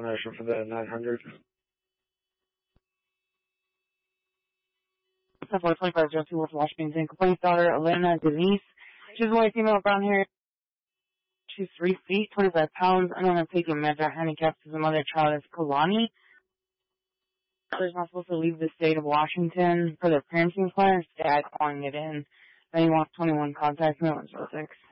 ownership for the 900. 42502 West Washington. Complaint daughter, Elena Denise. She's a white female, brown hair. She's 3 feet, 25 pounds. Unable to take a measure. Handicapped as a mother child is Kalani. She's not supposed to leave the state of Washington for their parenting plan. Dad calling it in. Then he wants 21 contact me on 06.